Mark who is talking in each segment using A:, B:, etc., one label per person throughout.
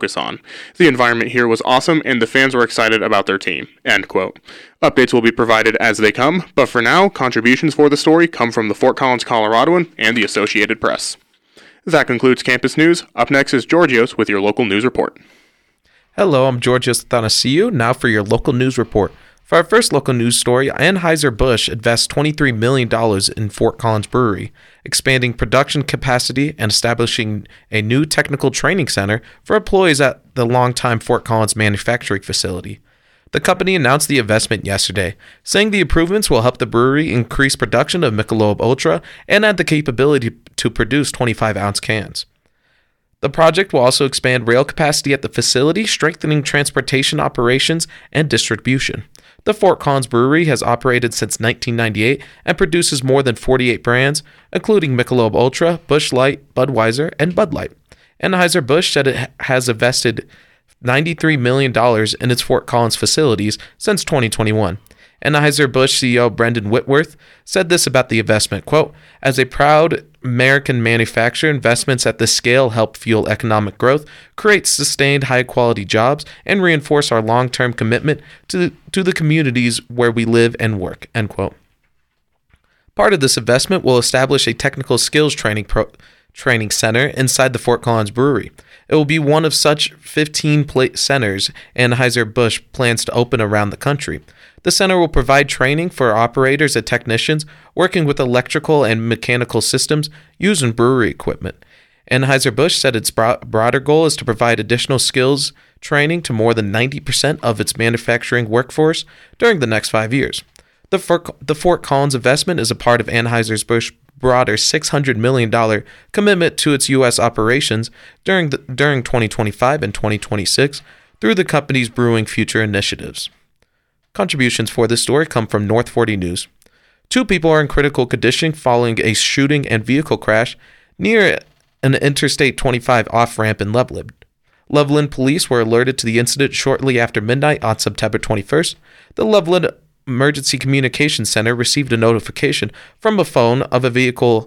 A: focus on. The environment here was awesome and the fans were excited about their team. End quote. Updates will be provided as they come, but for now, contributions for the story come from the Fort Collins Coloradoan and the Associated Press. That concludes Campus News. Up next is Georgios with your local news report.
B: Hello, I'm Georgios Athanasiou, now for your local news report. For our first local news story, Anheuser-Busch invests $23 million in Fort Collins Brewery, expanding production capacity and establishing a new technical training center for employees at the longtime Fort Collins manufacturing facility. The company announced the investment yesterday, saying the improvements will help the brewery increase production of Michelob Ultra and add the capability to produce 25-ounce cans. The project will also expand rail capacity at the facility, strengthening transportation operations and distribution. The Fort Collins Brewery has operated since 1998 and produces more than 48 brands, including Michelob Ultra, Busch Light, Budweiser, and Bud Light. Anheuser-Busch said it has invested $93 million in its Fort Collins facilities since 2021. Anheuser-Busch CEO Brendan Whitworth said this about the investment, quote, "As a proud American manufacturer, investments at this scale help fuel economic growth, create sustained high-quality jobs, and reinforce our long-term commitment to the communities where we live and work," end quote. Part of this investment will establish a technical skills training center inside the Fort Collins Brewery. It will be one of such 15 centers Anheuser-Busch plans to open around the country. The center will provide training for operators and technicians working with electrical and mechanical systems using brewery equipment. Anheuser-Busch said its broader goal is to provide additional skills training to more than 90% of its manufacturing workforce during the next 5 years. The Fort Collins investment is a part of Anheuser-Busch's broader $600 million commitment to its U.S. operations during 2025 and 2026 through the company's Brewing Future initiatives. Contributions for this story come from North 40 News. 2 people are in critical condition following a shooting and vehicle crash near an Interstate 25 off-ramp in Loveland. Loveland police were alerted to the incident shortly after midnight on September 21st. The Loveland Emergency Communications Center received a notification from a phone of a vehicle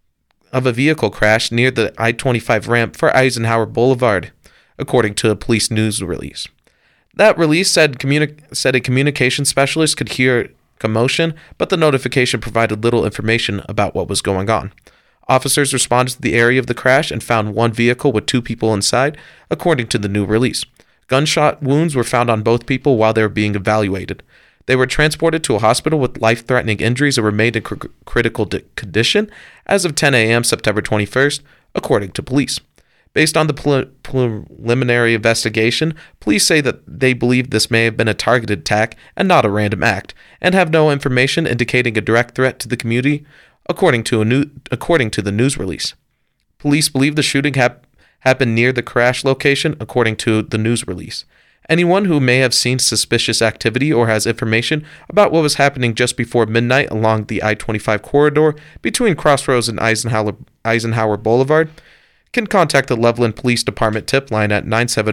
B: crash near the I-25 ramp for Eisenhower Boulevard, according to a police news release. That release said a communication specialist could hear commotion, but the notification provided little information about what was going on. Officers responded to the area of the crash and found one vehicle with 2 people inside, according to the new release. Gunshot wounds were found on both people while they were being evaluated. They were transported to a hospital with life-threatening injuries and remained in critical condition as of 10 a.m. September 21st, according to police. Based on the preliminary investigation, police say that they believe this may have been a targeted attack and not a random act, and have no information indicating a direct threat to the community, according to the news release. Police believe the shooting happened near the crash location, according to the news release. Anyone who may have seen suspicious activity or has information about what was happening just before midnight along the I-25 corridor between Crossroads and Eisenhower Boulevard can contact the Loveland Police Department tip line at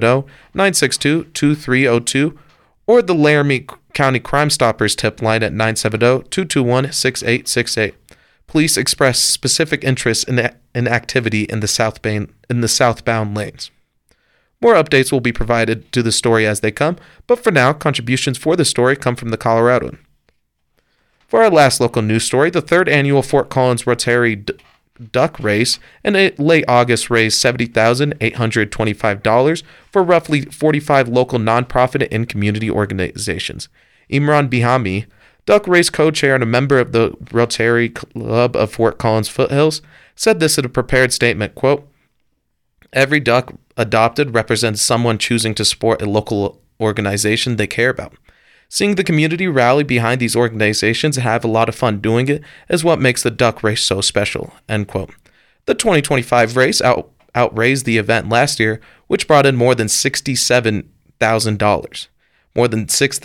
B: 970-962-2302 or the Laramie County Crime Stoppers tip line at 970-221-6868. Police express specific interest in activity in the southbound lanes. More updates will be provided to the story as they come, but for now, contributions for the story come from the Coloradoan. For our last local news story, the 3rd annual Fort Collins Rotary Duck Race in late August raised $70,825 for roughly 45 local nonprofit and community organizations. Imran Bihami, Duck Race co-chair and a member of the Rotary Club of Fort Collins Foothills, said this in a prepared statement, quote, "Every duck adopted represents someone choosing to support a local organization they care about. Seeing the community rally behind these organizations and have a lot of fun doing it is what makes the Duck Race so special," end quote. The 2025 race outraised the event last year, which brought in more than $67,000, more than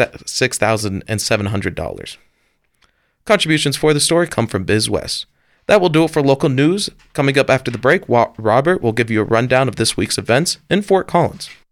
B: $6,700. Contributions for the story come from Biz West. That will do it for local news. Coming up after the break, Robert will give you a rundown of this week's events in Fort Collins.